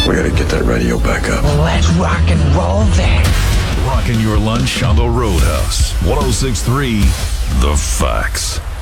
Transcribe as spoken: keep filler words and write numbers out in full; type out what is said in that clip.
We gotta get that radio back up. Let's rock and roll then. Rocking your lunch on the Roadhouse. one oh six point three The Facts.